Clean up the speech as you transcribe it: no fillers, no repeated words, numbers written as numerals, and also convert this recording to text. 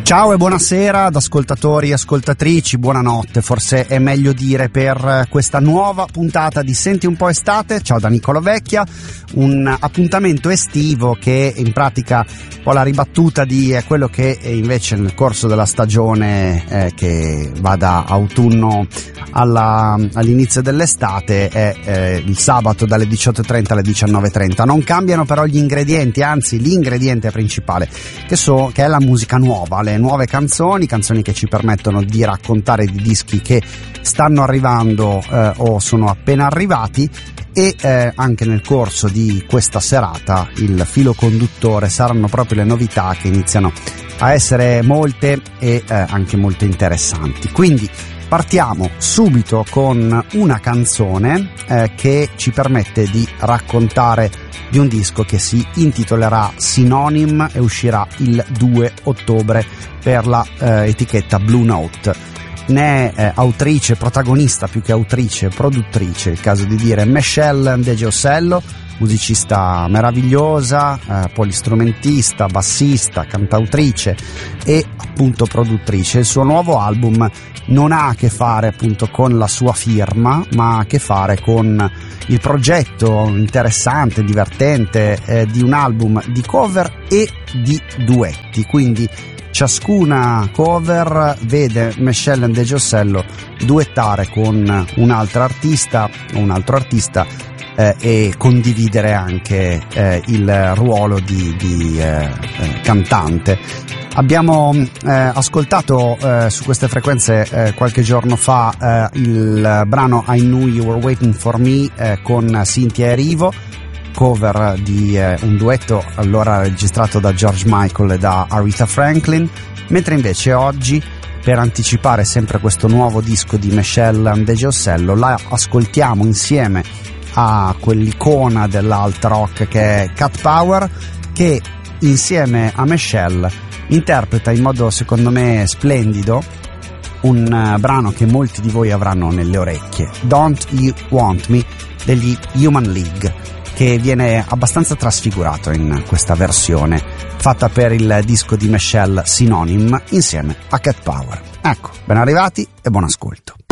Ciao e buonasera ad ascoltatori e ascoltatrici, buonanotte, forse è meglio dire, per questa nuova puntata di Senti un po' Estate. Ciao da Niccolo Vecchia, un appuntamento estivo che in pratica ho la ribattuta di quello che invece nel corso della stagione che va da autunno all'inizio dell'estate è il sabato dalle 18.30 alle 19.30. Non cambiano però gli ingredienti, anzi l'ingrediente principale che è la musica nuova, le nuove canzoni che ci permettono di raccontare di dischi che stanno arrivando o sono appena arrivati, e anche nel corso di questa serata il filo conduttore saranno proprio le novità, che iniziano a essere molte e anche molto interessanti. Quindi partiamo subito con una canzone che ci permette di raccontare di un disco che si intitolerà Synonym e uscirà il 2 ottobre per la etichetta Blue Note. Ne è autrice, protagonista più che autrice, produttrice, è il caso di dire, Meshell Ndegeosello, musicista meravigliosa, polistrumentista, bassista, cantautrice e appunto produttrice. Il suo nuovo album non ha a che fare appunto con la sua firma, ma ha a che fare con il progetto interessante, divertente di un album di cover e di duetti. Quindi ciascuna cover vede Meshell Ndegeosello duettare con un altro artista e condividere anche il ruolo di cantante. Abbiamo ascoltato su queste frequenze qualche giorno fa il brano I Knew You Were Waiting For Me con Cynthia Erivo, cover di un duetto allora registrato da George Michael e da Aretha Franklin, mentre invece oggi, per anticipare sempre questo nuovo disco di Meshell Ndegeosello, la ascoltiamo insieme a quell'icona dell'alt rock che è Cat Power, che insieme a Meshell interpreta in modo secondo me splendido un brano che molti di voi avranno nelle orecchie, Don't You Want Me degli Human League, che viene abbastanza trasfigurato in questa versione fatta per il disco di Meshell Synonym insieme a Cat Power. Ecco, ben arrivati e buon ascolto.